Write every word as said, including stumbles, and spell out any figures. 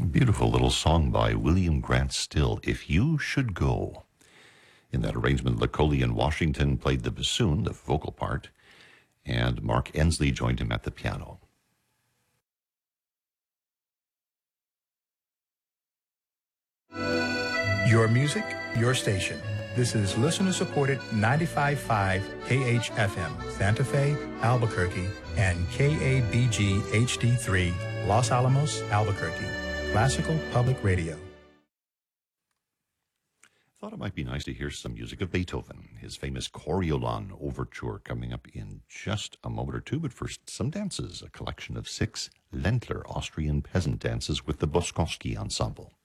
Beautiful little song by William Grant Still, If You Should Go. In that arrangement, Lacolian Washington played the bassoon, the vocal part, and Mark Ensley joined him at the piano. Your music, your station. This is listener-supported ninety-five point five K H F M, Santa Fe, Albuquerque, and K A B G H D three, Los Alamos, Albuquerque. Classical Public Radio. I thought it might be nice to hear some music of Beethoven, his famous Coriolan Overture coming up in just a moment or two. But first, some dances, a collection of six Ländler Austrian peasant dances with the Boskowski Ensemble.